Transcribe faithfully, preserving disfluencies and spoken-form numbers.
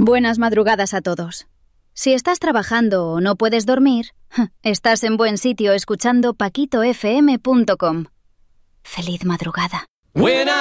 Buenas madrugadas a todos. Si estás trabajando o no puedes dormir, estás en buen sitio escuchando paquito f m punto com. Feliz madrugada.